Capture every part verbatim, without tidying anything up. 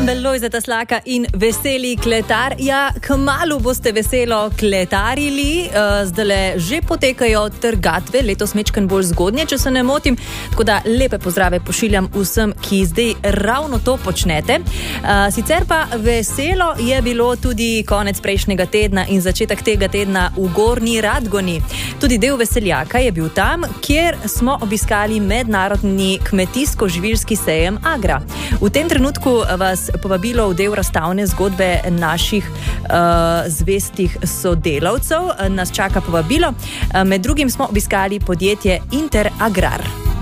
Lojzeta Slaka in Veseli kletar. Ja, kmalu boste veselo kletarili, zdajle že potekajo trgatve, letos mečken bolj zgodnje, če se ne motim, tako da lepe pozdrave pošiljam vsem, ki zdaj ravno to počnete. Sicer pa veselo je bilo tudi konec prejšnjega tedna in začetek tega tedna v Gornji Radgoni. Tudi del veseljaka je bil tam, kjer smo obiskali mednarodni kmetijsko-živilski sejem Agra. V tem trenutku vas povabilo v del razstavne zgodbe naših uh, zvestih sodelavcev. Nas čaka povabilo. Med drugim smo obiskali podjetje Interagrar.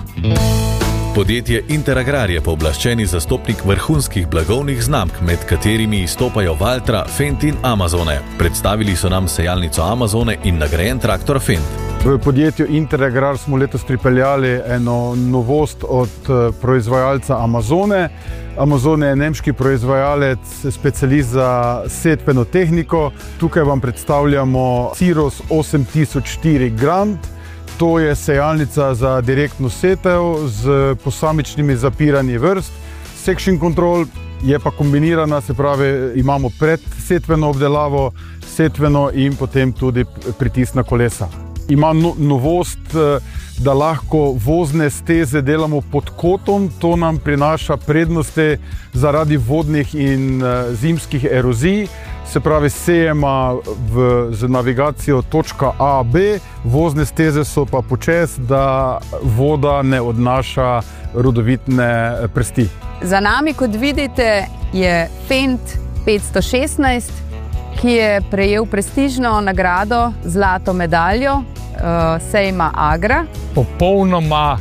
Podjetje Interagrar je pooblaščeni zastopnik vrhunskih blagovnih znamk, med katerimi izstopajo Valtra, Fendt in Amazone. Predstavili so nam sejalnico Amazone in nagrajen traktor Fendt. V podjetju Interagrar smo letos pripeljali eno novost od proizvajalca Amazone. Amazone je nemški proizvajalec, specialist za setveno tehniko. Tukaj vam predstavljamo Cirrus osem tisoč štiri Grand. To je sejalnica za direktno setev z posamičnimi zapiranji vrst. Section control je pa kombinirana, se pravi, imamo predsetveno obdelavo, setveno in potem tudi pritisk na kolesa. Ima no, novost, da lahko vozne steze delamo pod kotom, to nam prinaša prednosti zaradi vodnih in zimskih erozij. Se pravi, sejema v, z navigacijo točka A, B, vozne steze so pa počez, da voda ne odnaša rodovitne prsti. Za nami, kot vidite, je Fendt petsto šestnajst, ki je prejel prestižno nagrado Zlato medaljo uh, sejma Agra. Popolnoma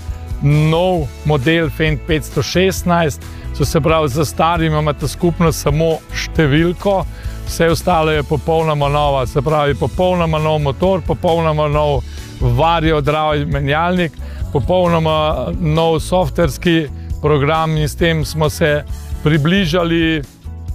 nov model Fendt petsto šestnajst, so se pravi, za starim imate skupno samo številko, vse ostalo je popolnoma nova, se pravi, popolnoma nov motor, popolnoma nov variodrav menjalnik, popolnoma nov softverski program in s tem smo se približali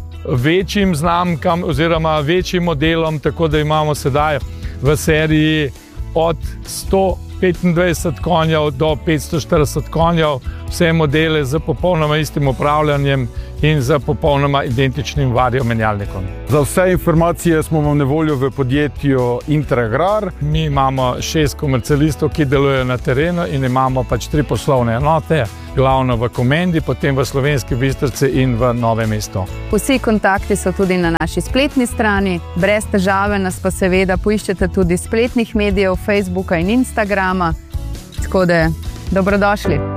večjim znamkam oziroma večjim modelom, tako da imamo sedaj v seriji od sto petindvajset konjev do petsto štirideset konjev, vse modele z popolnoma istim upravljanjem in z popolnoma identičnim vario menjalnikom. Za vse informacije smo vam na voljo v podjetju Interagrar. Mi imamo šest komercialistov, ki delujejo na terenu in imamo pač tri poslovne enote, glavno v Komendi, potem v Slovenski Bistrici in v Novem mestu. Vsi kontakti so tudi na naši spletni strani, brez težave nas pa seveda poiščete tudi spletnih medijev, Facebooka in Instagrama, tako da dobrodošli.